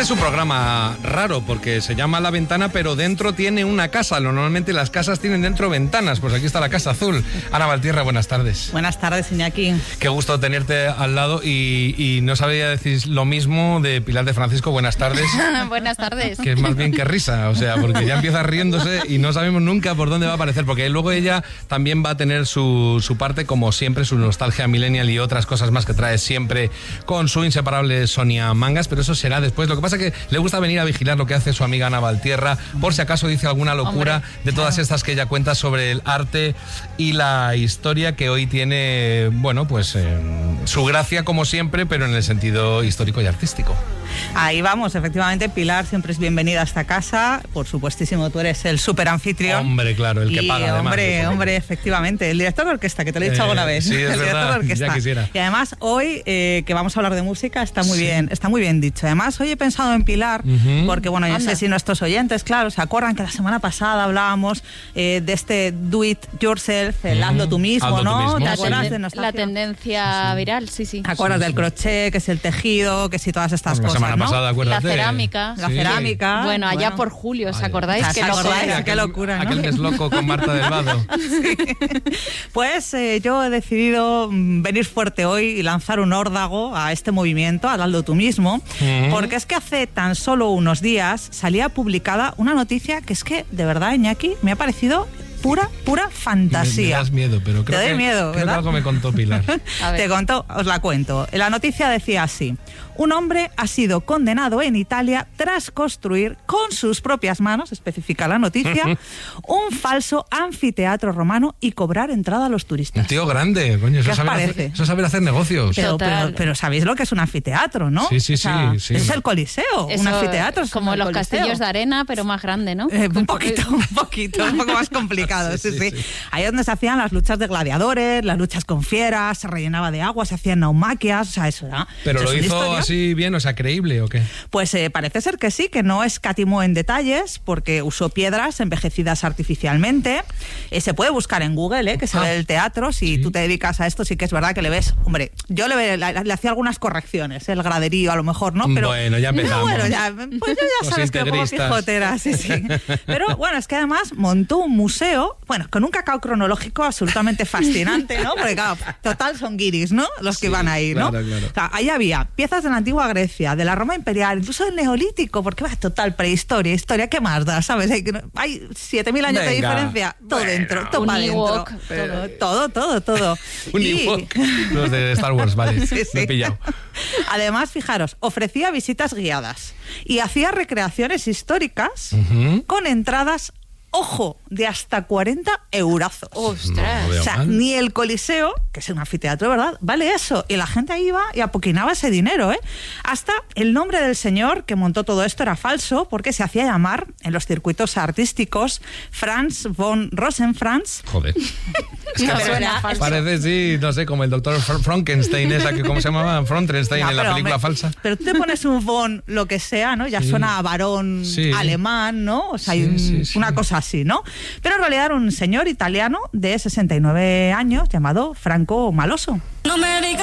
Este es un programa raro porque se llama La Ventana, pero dentro tiene una casa. Normalmente las casas tienen dentro ventanas. Pues aquí está la Casa Azul. Ana Valtierra, buenas tardes. Buenas tardes, Iñaki. Qué gusto tenerte al lado y no sabía decir lo mismo de Pilar de Francisco. Buenas tardes. Buenas tardes. Que es más bien que risa, o sea, porque ya empieza riéndose y no sabemos nunca por dónde va a aparecer, porque luego ella también va a tener su parte, como siempre, su nostalgia millennial y otras cosas más que trae siempre con su inseparable Sonia Mangas, pero eso será después. Lo que pasa es que le gusta venir a vigilar lo que hace su amiga Ana Valtierra, por si acaso dice alguna locura de todas estas que ella cuenta sobre el arte y la historia, que hoy tiene, bueno, pues su gracia como siempre, pero en el sentido histórico y artístico. Ahí vamos, efectivamente, Pilar siempre es bienvenida a esta casa. Por supuestísimo, tú eres el súper anfitrión. Hombre, claro, el que paga además. Hombre, efectivamente, el director de orquesta, que te lo he dicho alguna vez. Sí, es el verdad, director de orquesta. Ya quisiera. Y además, hoy, que vamos a hablar de música, está muy bien dicho. Además, hoy he pensado en Pilar, porque, bueno, yo sé si nuestros oyentes, claro, se acuerdan que la semana pasada hablábamos de este do it yourself, el hazlo tú mismo, ¿no? ¿Te acuerdas de la tendencia viral? Sí. ¿Te acuerdas del crochet, que es el tejido, que si todas estas cosas, la semana pasada, acuérdate. La cerámica. La cerámica. Bueno, allá por julio, ¿os acordáis? ¿Os acordáis? Qué locura, ¿no? Aquel desloco con Marta del Vado. Sí. Pues yo he decidido venir fuerte hoy y lanzar un órdago a este movimiento, al hazlo tú mismo, porque es que hace tan solo unos días salía publicada una noticia que es que, de verdad, Iñaki, me ha parecido pura fantasía. Me das miedo, pero creo te doy miedo, creo que algo me contó Pilar. Te contó, os la cuento. La noticia decía así: un hombre ha sido condenado en Italia tras construir con sus propias manos, especifica la noticia, un falso anfiteatro romano y cobrar entrada a los turistas. Un tío grande, coño, eso es saber hacer negocios. Pero sabéis lo que es un anfiteatro, ¿no? Sí. Es el Coliseo, un anfiteatro. Es como los castillos de arena, pero más grande, ¿no? Un poco más complicado. Sí. Ahí es donde se hacían las luchas de gladiadores, las luchas con fieras, se rellenaba de agua, se hacían naumaquias, o sea, eso era. ¿Pero lo hizo así bien, o sea, creíble o qué? Pues parece ser que sí, que no escatimó en detalles, porque usó piedras envejecidas artificialmente. Se puede buscar en Google, que se ve el teatro, si tú te dedicas a esto, sí que es verdad que le ves, hombre, yo le hacía algunas correcciones, el graderío a lo mejor, ¿no? Pero bueno, ya empezamos. Pues yo ya sabes que pongo Quijotera, sí. Pero bueno, es que además montó un museo, bueno, con un cacao cronológico absolutamente fascinante, ¿no? Porque claro, total son guiris, ¿no? Los que van ahí, ¿no? Claro. O sea, ahí había piezas de la antigua Grecia, de la Roma imperial, incluso del Neolítico, porque va, total prehistoria, historia, ¿qué más da? ¿Sabes? Hay 7.000 años de diferencia, todo dentro, todo para dentro. Todo. Un Ewok. Los de Star Wars, vale, me he pillado. Además, fijaros, ofrecía visitas guiadas y hacía recreaciones históricas con entradas, ojo, de hasta 40 eurazos. ¡Ostras! O sea, ni el Coliseo, que es un anfiteatro, ¿verdad?, vale eso. Y la gente ahí iba y apoquinaba ese dinero, ¿eh? Hasta el nombre del señor que montó todo esto era falso, porque se hacía llamar, en los circuitos artísticos, Franz von Rosenfranz. Joder. Es que parece, sí, no sé, como el doctor Frankenstein, ¿cómo se llamaba? Frankenstein en la película falsa. Pero tú te pones un von, lo que sea, ¿no? Ya suena a varón alemán, ¿no? O sea, hay una cosa así, ¿no? Pero en realidad era un señor italiano de 69 años llamado Franco Maloso. No me digas